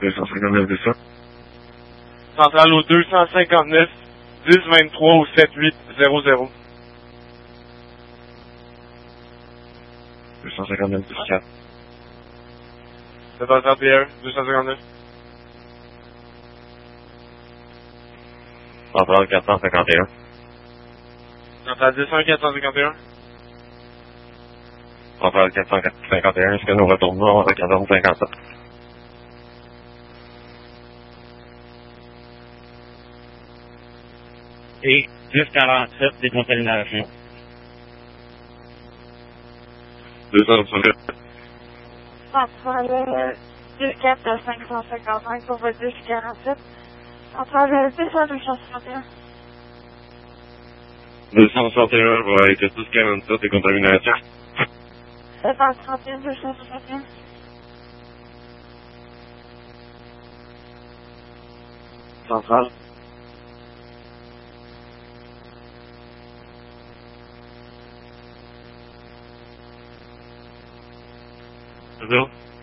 259, c'est ça? Centrale au 259 1023 au 7800. 259, 4. 731, 259. Centrale 451. Centrale 101 451. Centrale 451, est-ce que nous retournons à 1457? Et 1047, décontamination. 269. Centrale 24 555 pour votre 1047. Centrale 261. 261 va être 1047 et contamination. 731 261. Centrale. C'est ça?